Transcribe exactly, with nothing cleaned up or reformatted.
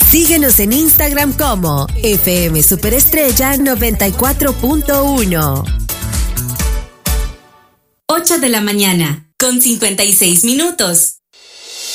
Síguenos en Instagram como F M Superestrella noventa y cuatro punto uno. ocho de la mañana, con cincuenta y seis minutos.